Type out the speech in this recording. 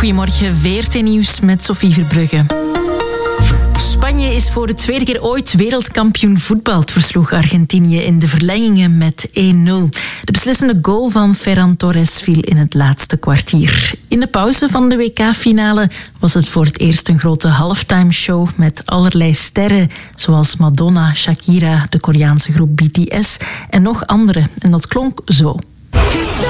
Goedemorgen, VRT-nieuws met Sophie Verbrugge. Spanje is voor de tweede keer ooit wereldkampioen voetbal. Het versloeg Argentinië in de verlengingen met 1-0. De beslissende goal van Ferran Torres viel in het laatste kwartier. In de pauze van de WK-finale was het voor het eerst een grote halftime show met allerlei sterren, zoals Madonna, Shakira, de Koreaanse groep BTS en nog andere. En dat klonk zo.